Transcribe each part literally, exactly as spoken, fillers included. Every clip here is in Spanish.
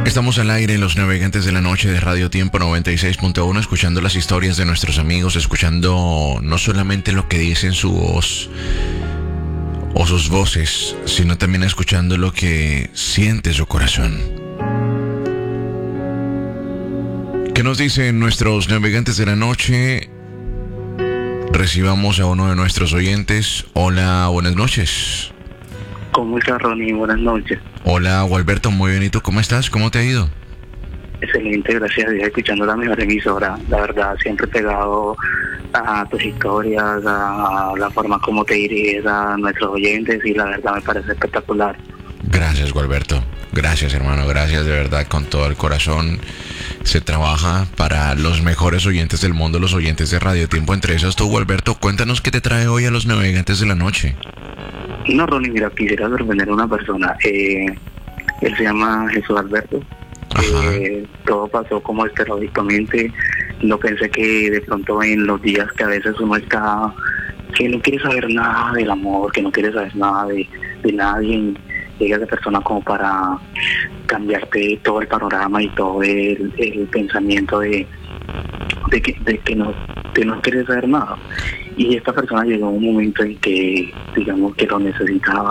Estamos al aire en los navegantes de la noche de Radio Tiempo noventa y seis punto uno, escuchando las historias de nuestros amigos, escuchando no solamente lo que dicen su voz o sus voces, sino también escuchando lo que siente su corazón. ¿Qué nos dicen nuestros navegantes de la noche? Recibamos a uno de nuestros oyentes. Hola, buenas noches. ¿Cómo está, Ronnie? Buenas noches. Hola, Gualberto, muy bien. ¿Y tú cómo estás? ¿Cómo te ha ido? Excelente, gracias a Dios, escuchando la mejor emisora. La verdad, siempre pegado a tus historias, a la forma como te diriges a nuestros oyentes, y la verdad me parece espectacular. Gracias, Gualberto. Gracias, hermano. Gracias de verdad, con todo el corazón. Se trabaja para los mejores oyentes del mundo, los oyentes de Radio Tiempo. Entre esos tú, Gualberto, cuéntanos qué te trae hoy a los navegantes de la noche. No, Ronnie, mira, quisiera sorprender a una persona. Eh, él se llama Jesús Alberto. Eh, todo pasó como esporádicamente. No pensé que de pronto en los días que a veces uno está, que no quiere saber nada del amor, que no quiere saber nada de, de nadie, llega esa persona como para cambiarte todo el panorama y todo el, el pensamiento de, de, que, de que no, de no quieres saber nada. Y esta persona llegó a un momento en que, digamos, que lo necesitaba.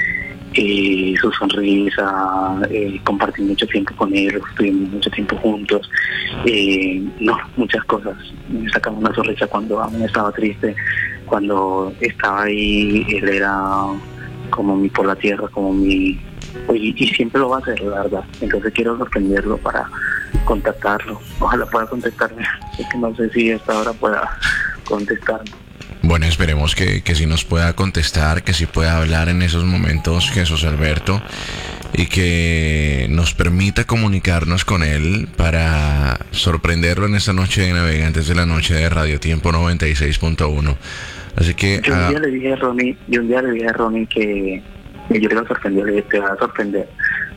Eh, su sonrisa, eh, compartí mucho tiempo con él, estuvimos mucho tiempo juntos. Eh, no, muchas cosas. Me sacaba una sonrisa cuando aún estaba triste, cuando estaba ahí, él era como mi por la tierra, como mi... Y, y siempre lo va a hacer, la verdad. Entonces quiero sorprenderlo para contactarlo. Ojalá pueda contactarme. Es que no sé si hasta ahora pueda contestarme. Bueno, esperemos que, que sí nos pueda contestar, que sí pueda hablar en esos momentos Jesús Alberto, y que nos permita comunicarnos con él para sorprenderlo en esta noche de Navegantes de la Noche de Radio Tiempo noventa y seis punto uno. Así que... Yo un uh, día le dije a Ronnie, yo un día le dije a Ronnie que, que yo le iba a sorprender, le dije, te va a sorprender,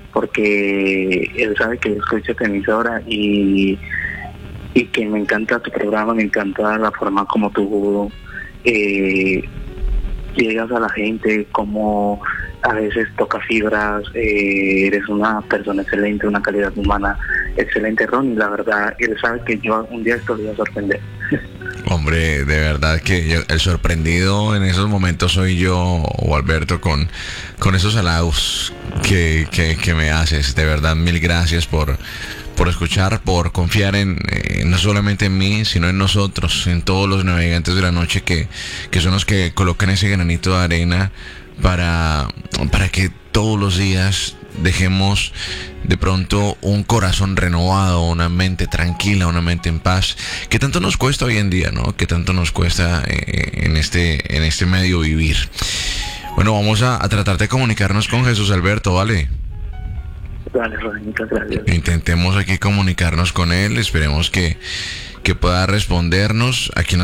porque él sabe que yo escucho tu emisora y, y que me encanta tu programa, me encanta la forma como tú eh, llegas a la gente, como a veces toca fibras, eh, eres una persona excelente, una calidad humana excelente, Ronnie. La verdad, él sabe que yo un día esto le voy a sorprender. Hombre, de verdad que yo, el sorprendido en esos momentos soy yo, o Alberto, con, con esos halagos que, que, que me haces. De verdad, mil gracias por, por escuchar, por confiar en eh, no solamente en mí, sino en nosotros, en todos los navegantes de la noche que, que son los que colocan ese granito de arena para, para que todos los días dejemos de pronto un corazón renovado, una mente tranquila, una mente en paz, que tanto nos cuesta hoy en día, ¿no? Que tanto nos cuesta eh, en este en este medio vivir. Bueno, vamos a, a tratar de comunicarnos con Jesús Alberto, ¿vale? Dale, Ronnie, muchas gracias. Intentemos aquí comunicarnos con él, esperemos que, que pueda respondernos. Aquí